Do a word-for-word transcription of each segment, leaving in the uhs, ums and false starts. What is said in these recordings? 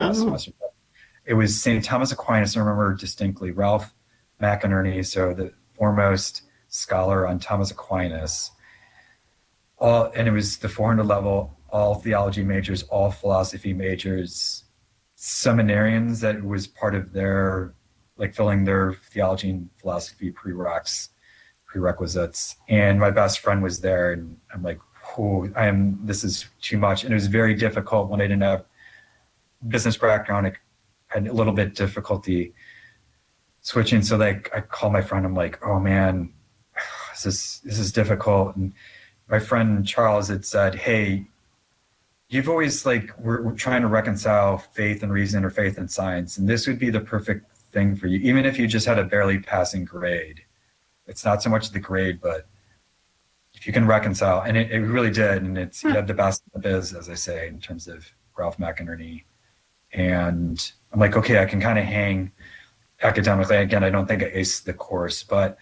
last Oh. semester. It was Saint Thomas Aquinas. I remember distinctly Ralph McInerney, so the foremost scholar on Thomas Aquinas. All, and it was the four hundred level, all theology majors, all philosophy majors, seminarians that was part of their, like filling their theology and philosophy prereqs, prerequisites. And my best friend was there, and I'm like, oh, I am, this is too much. And it was very difficult when I didn't have business background. I had a little bit difficulty switching. So like I called my friend, I'm like, oh man, this is, this is difficult. And my friend Charles had said, hey, you've always like, we're, we're trying to reconcile faith and reason or faith and science. And this would be the perfect thing for you. Even if you just had a barely passing grade, it's not so much the grade, but if you can reconcile, and it, it really did. And it's, you had the best in the biz, as I say, in terms of Ralph McInerney. And I'm like, okay, I can kind of hang academically. Again, I don't think I aced the course, but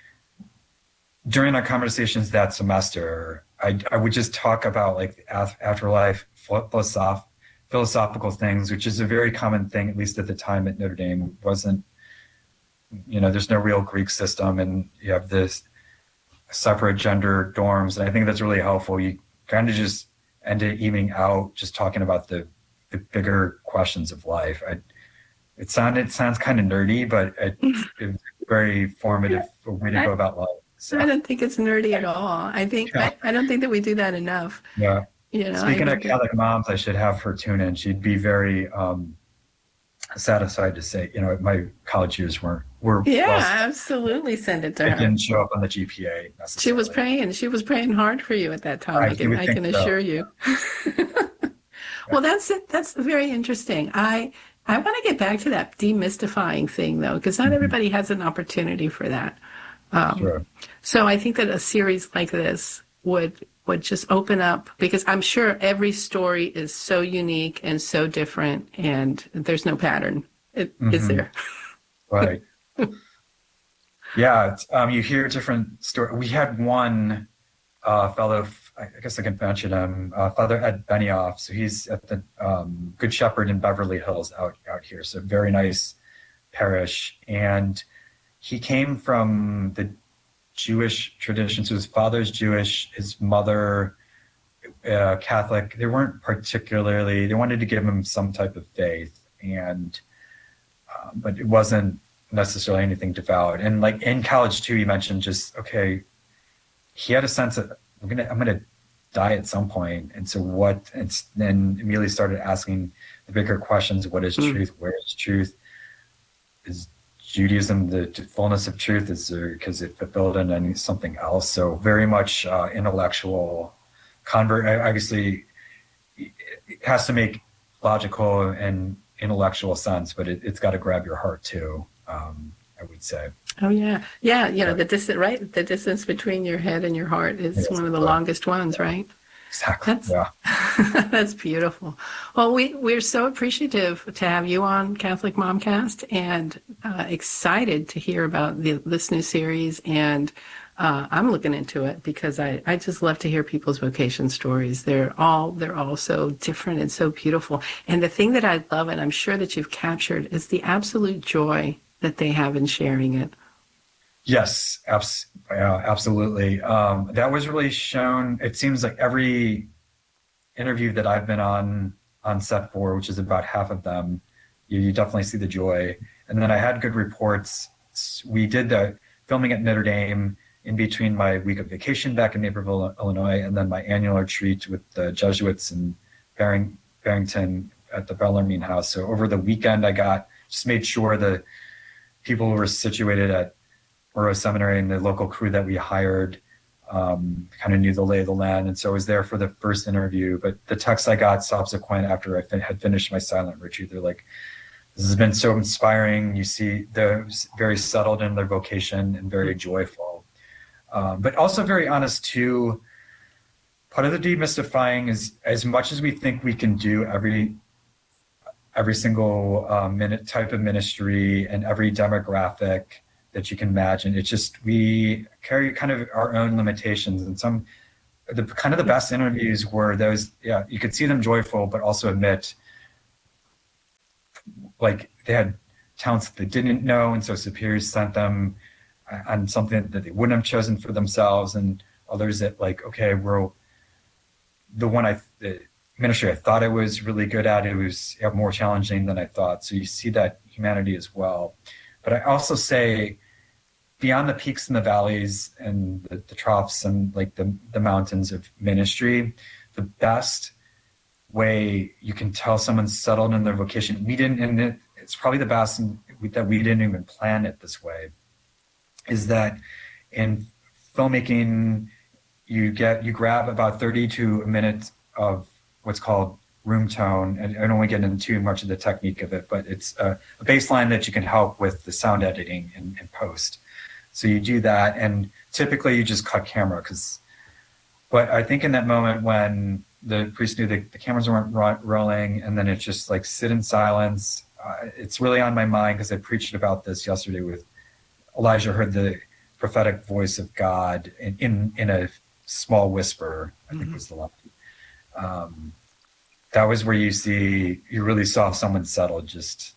during our conversations that semester, I, I would just talk about like afterlife, philosoph- philosophical things, which is a very common thing, at least at the time at Notre Dame. Wasn't, you know, there's no real Greek system, and you have this separate gender dorms. And I think that's really helpful. You kind of just end the evening out just talking about the, the bigger questions of life. I, it sounded, it sounds kind of nerdy, but it, it's a very formative way to go about life. So, I don't think it's nerdy at all. I think yeah. I, I don't think that we do that enough. Yeah. You know, Speaking I of Catholic moms, I should have her tune in. She'd be very um, satisfied to say, you know, my college years weren't were yeah, well. absolutely send it to It her. didn't show up on the G P A necessarily. She was praying. She was praying hard for you at that time. I, I, can I can so. assure you. Well, that's it. That's very interesting. I I want to get back to that demystifying thing though, because not Mm-hmm. everybody has an opportunity for that. Um, Sure. So I think that a series like this would would just open up, because I'm sure every story is so unique and so different, and there's no pattern. It, Mm-hmm. Is there? Right. Yeah. It's, um, you hear different stories. We had one uh, fellow, I guess I can mention him, uh, Father Ed Benioff. So he's at the um, Good Shepherd in Beverly Hills out, out here. So very nice parish. And he came from the Jewish tradition. So his father's Jewish, his mother uh, Catholic. They weren't particularly, they wanted to give him some type of faith, and uh, but it wasn't necessarily anything devout. And like in college too, you mentioned just, okay, he had a sense that we're gonna, I'm gonna die at some point. And so what, and then immediately started asking the bigger questions. What is Mm. truth? Where is truth? Is Judaism the fullness of truth? Is there, because it fulfilled in any, something else? So very much uh, intellectual convert. Obviously, it has to make logical and intellectual sense, but it, it's got to grab your heart too. Um, I would say. Oh yeah, yeah. You know, the distance, right? The distance between your head and your heart is Yes, one of the right. longest ones, right? Exactly. That's Yeah. that's beautiful. Well, we we're so appreciative to have you on Catholic Momcast, and uh, excited to hear about the, this new series. And uh, I'm looking into it because I, I just love to hear people's vocation stories. They're all they're all so different and so beautiful. And the thing that I love, and I'm sure that you've captured, is the absolute joy that they have in sharing it. Yes, abs- yeah, absolutely. Um, that was really shown. It seems like every interview that I've been on on set for, which is about half of them, you, you definitely see the joy. And then I had good reports. We did the filming at Notre Dame in between my week of vacation back in Naperville, Illinois, and then my annual retreat with the Jesuits in Barring, Barrington at the Bellarmine House. So over the weekend, I got just made sure the people who were situated at Moreau Seminary and the local crew that we hired um, kind of knew the lay of the land. And so I was there for the first interview. But the text I got subsequent after I fin- had finished my silent retreat, they're like, this has been so inspiring. You see, they're very settled in their vocation and very joyful, um, but also very honest too. Part of the demystifying is, as much as we think we can do every every single uh, minute type of ministry and every demographic that you can imagine, it's just we carry kind of our own limitations. And some the kind of the best interviews were those, yeah, you could see them joyful, but also admit like they had talents that they didn't know, and so superiors sent them on something that they wouldn't have chosen for themselves, and others that like, okay, we're the one I the ministry I thought I was really good at, it was more challenging than I thought. So you see that humanity as well. But I also say, beyond the peaks and the valleys and the, the troughs and like the, the mountains of ministry, the best way you can tell someone's settled in their vocation, we didn't, and it, it's probably the best that we didn't even plan it this way, is that in filmmaking, you get, you grab about thirty to a minute of what's called room tone. And I don't want to get into too much of the technique of it, but it's a, a baseline that you can help with the sound editing in, in post. So you do that, and typically you just cut camera, because, but I think in that moment when the priest knew the, the cameras weren't ro- rolling, and then it's just like sit in silence. Uh, it's really on my mind because I preached about this yesterday with Elijah, heard the prophetic voice of God in, in, in a small whisper, I think mm-hmm. was the line. Um, that was where you see, you really saw someone settle. Just,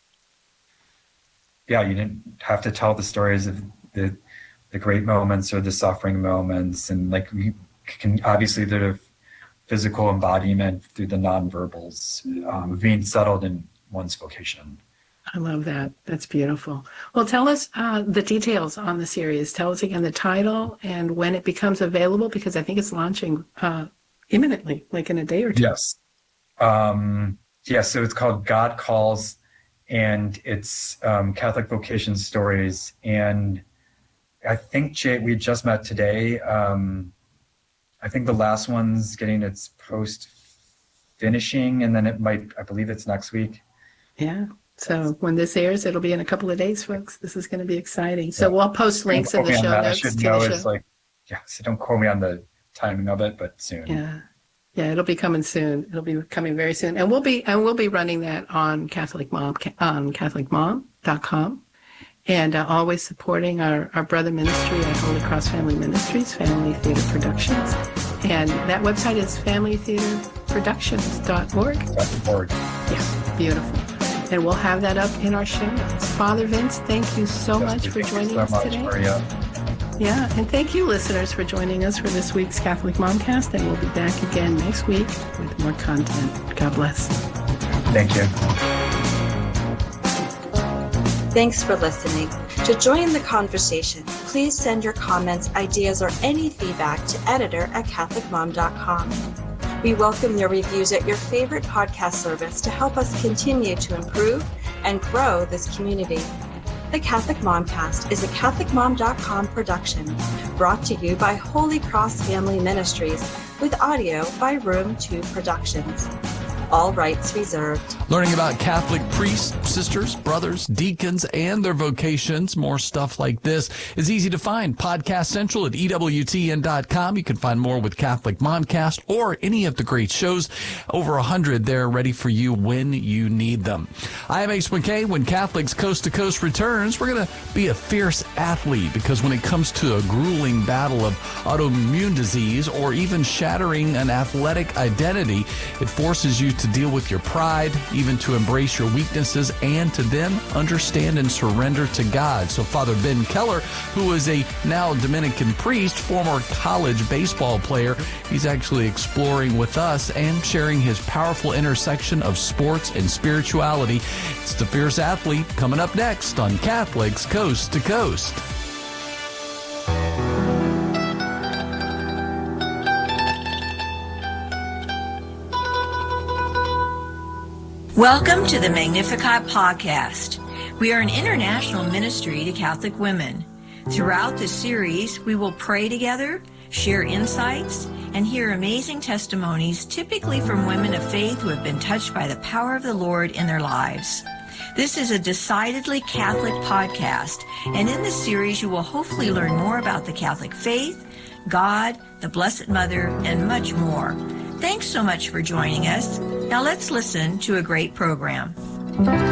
yeah, you didn't have to tell the stories of the the great moments or the suffering moments, and like you can obviously the physical embodiment through the nonverbals, um, being settled in one's vocation. I love that. That's beautiful. Well, tell us uh, the details on the series. Tell us again the title and when it becomes available, because I think it's launching uh, imminently, like in a day or two. Yes. Um, yeah, so it's called God Calls, and it's um, Catholic vocation stories. And I think, Jay, we just met today. Um, I think the last one's getting its post finishing, and then it might, I believe it's next week. Yeah. So when this airs, it'll be in a couple of days, folks. This is going to be exciting. So yeah. We'll post links in the show notes. I should know it's like, yeah, so don't quote me on the timing of it, but soon. Yeah. Yeah, it'll be coming soon. It'll be coming very soon. And we'll be and we'll be running that on Catholic Mom on Catholic Mom dot com. And uh, always supporting our, our brother ministry at Holy Cross Family Ministries, Family Theater Productions. And that website is family theater productions dot org. .org. Yeah, beautiful. And we'll have that up in our show notes. Father Vince, thank you so yes, much for joining so us much, today. Maria. Yeah, and thank you, listeners, for joining us for this week's Catholic Momcast. And we'll be back again next week with more content. God bless. Thank you. Thanks for listening. To join the conversation, please send your comments, ideas, or any feedback to editor at catholic mom dot com. We welcome your reviews at your favorite podcast service to help us continue to improve and grow this community. The Catholic Momcast is a catholic mom dot com production brought to you by Holy Cross Family Ministries with audio by Room two Productions. All rights reserved. Learning about Catholic priests, sisters, brothers, deacons, and their vocations. More stuff like this is easy to find. Podcast Central at E W T N dot com. You can find more with Catholic Momcast or any of the great shows. Over a hundred there ready for you when you need them. I am Ace McKay. When Catholics Coast to Coast returns, we're going to be a fierce athlete, because when it comes to a grueling battle of autoimmune disease or even shattering an athletic identity, it forces you to deal with your pride, even to embrace your weaknesses, and to then understand and surrender to God. So Father Ben Keller, who is a now Dominican priest, former college baseball player, he's actually exploring with us and sharing his powerful intersection of sports and spirituality. It's the Fierce Athlete coming up next on Catholics Coast to Coast. Welcome to the Magnificat podcast. We are an international ministry to Catholic women. Throughout this series, we will pray together, share insights, and hear amazing testimonies, typically from women of faith who have been touched by the power of the Lord in their lives. This is a decidedly Catholic podcast, and in this series, you will hopefully learn more about the Catholic faith, God, the Blessed Mother, and much more. Thanks so much for joining us. Now let's listen to a great program.